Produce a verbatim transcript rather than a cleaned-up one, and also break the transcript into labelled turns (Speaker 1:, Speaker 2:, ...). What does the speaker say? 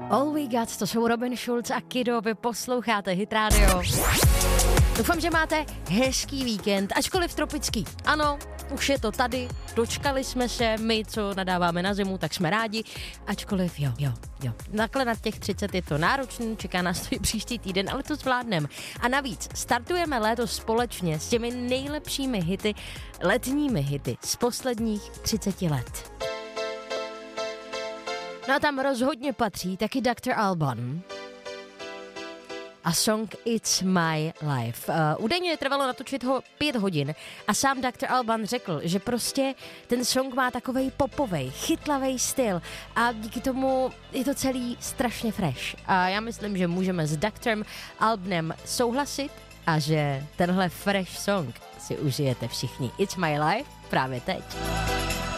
Speaker 1: All We Got, to jsou Robin Schulz a Kiddo, vy posloucháte Hit Radio. Doufám, že máte hezký víkend, ačkoliv tropický. Ano, už je to tady, dočkali jsme se, my, co nadáváme na zimu, tak jsme rádi, ačkoliv jo, jo, jo. Takhle na těch třicet je to náročný, čeká nás to i příští týden, ale to zvládneme. A navíc startujeme léto společně s těmi nejlepšími hity, letními hity z posledních třiceti let. No a tam rozhodně patří taky doktor Alban a song It's My Life. Uh, údajně trvalo natočit ho pět hodin a sám doktor Alban řekl, že prostě ten song má takovej popovej, chytlavej styl a díky tomu je to celý strašně fresh. A já myslím, že můžeme s doktorem Albanem souhlasit a že tenhle fresh song si užijete všichni. It's My Life právě teď.